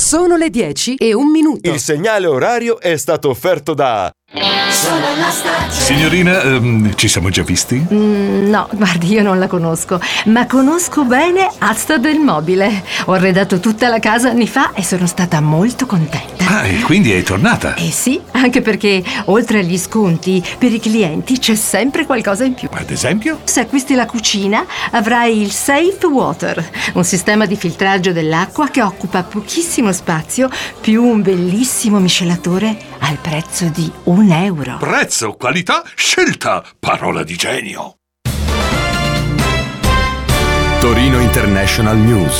Sono le 10:01. Il segnale orario è stato offerto da... Solo la stazione. Signorina, ci siamo già visti? No, guardi, io non la conosco, ma conosco bene Asta del Mobile. Ho arredato tutta la casa anni fa e sono stata molto contenta. Ah, e quindi è tornata? Eh sì, anche perché oltre agli sconti per i clienti c'è sempre qualcosa in più. Ad esempio? Se acquisti la cucina avrai il Safe Water, un sistema di filtraggio dell'acqua che occupa pochissimo spazio più un bellissimo miscelatore al prezzo di €1. Prezzo, qualità, scelta, parola di genio. Torino International News.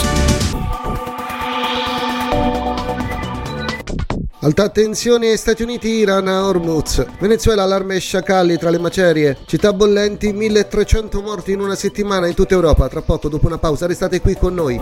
Alta tensione Stati Uniti-Iran a Hormuz. Venezuela allarme sciacalli tra le macerie. Città bollenti, 1300 morti in una settimana in tutta Europa. Tra poco, dopo una pausa, restate qui con noi.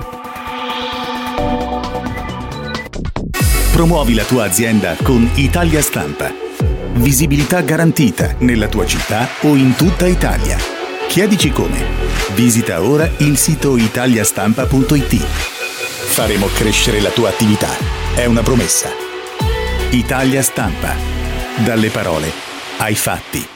Promuovi la tua azienda con Italia Stampa. Visibilità garantita nella tua città o in tutta Italia. Chiedici come. Visita ora il sito italiastampa.it. Faremo crescere la tua attività. È una promessa. Italia Stampa. Dalle parole ai fatti.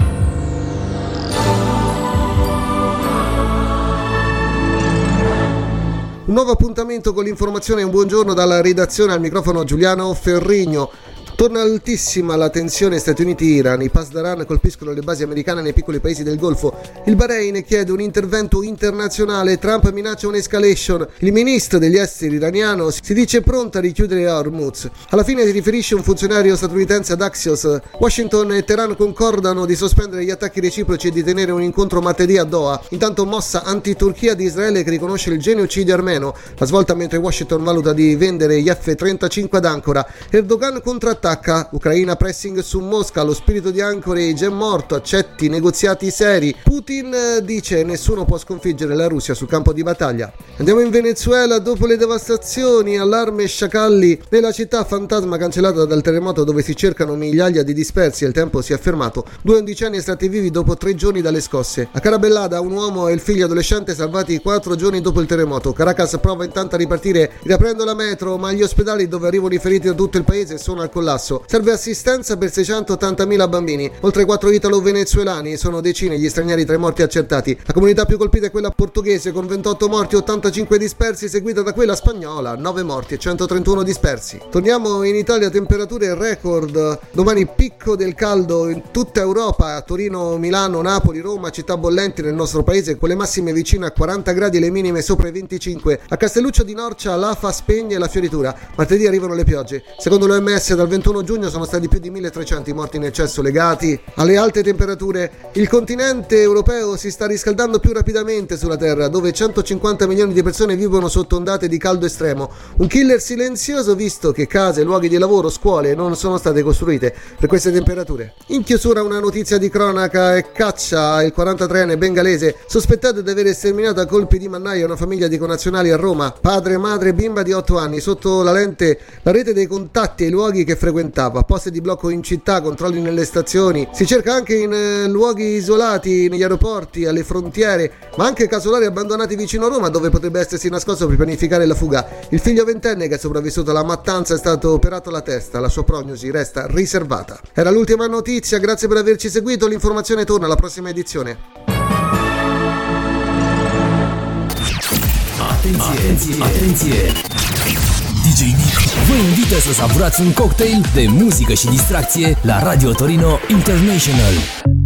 Un nuovo appuntamento con l'informazione e un buongiorno dalla redazione, al microfono Giuliano Ferrigno. Torna altissima la tensione Stati Uniti-Iran, i Pasdaran colpiscono le basi americane nei piccoli paesi del Golfo, il Bahrain chiede un intervento internazionale, Trump minaccia un'escalation, il ministro degli esteri iraniano si dice pronta a richiudere Hormuz. Alla fine si riferisce un funzionario statunitense ad Axios, Washington e Teheran concordano di sospendere gli attacchi reciproci e di tenere un incontro martedì a Doha, intanto mossa anti-Turchia di Israele che riconosce il genocidio armeno, la svolta mentre Washington valuta di vendere gli F-35 ad Ankara, Erdogan contrattacca, Ucraina pressing su Mosca, lo spirito di Anchorage è morto, accetti negoziati seri, Putin dice nessuno può sconfiggere la Russia sul campo di battaglia. Andiamo in Venezuela, dopo le devastazioni, allarme sciacalli nella città fantasma cancellata dal terremoto dove si cercano migliaia di dispersi e il tempo si è fermato, 2 undicenni estratti vivi dopo 3 giorni dalle scosse. A Carabellada un uomo e il figlio adolescente salvati 4 giorni dopo il terremoto. Caracas prova intanto a ripartire riaprendo la metro, ma gli ospedali dove arrivano i feriti da tutto il paese sono al collasso. Serve assistenza per 680.000 bambini. Oltre 4 italo-venezuelani, sono decine gli stranieri tra i morti accertati. La comunità più colpita è quella portoghese con 28 morti e 85 dispersi, seguita da quella spagnola, 9 morti e 131 dispersi. Torniamo in Italia, temperature record. Domani picco del caldo in tutta Europa, a Torino, Milano, Napoli, Roma, città bollenti nel nostro paese con le massime vicine a 40 gradi e le minime sopra i 25. A Castelluccio di Norcia l'AFA spegne la fioritura. Martedì arrivano le piogge. Secondo l'OMS dal 21 giugno sono stati più di 1300 i morti in eccesso legati alle alte temperature. Il continente europeo si sta riscaldando più rapidamente sulla Terra, dove 150 milioni di persone vivono sotto ondate di caldo estremo. Un killer silenzioso visto che case, luoghi di lavoro, scuole non sono state costruite per queste temperature. In chiusura una notizia di cronaca e caccia il 43enne bengalese sospettato di aver sterminato a colpi di mannaia una famiglia di connazionali a Roma. Padre, madre, bimba di 8 anni. Sotto la lente la rete dei contatti e i luoghi che frequentava, posti di blocco in città, controlli nelle stazioni, si cerca anche in luoghi isolati, negli aeroporti, alle frontiere, ma anche casolari abbandonati vicino a Roma dove potrebbe essersi nascosto per pianificare la fuga. Il figlio ventenne che è sopravvissuto alla mattanza è stato operato alla testa, la sua prognosi resta riservata. Era l'ultima notizia, grazie per averci seguito, l'informazione torna alla prossima edizione. Atenție! DJ Nick vă invită să savurați un cocktail de muzică și distracție la Radio Torino International.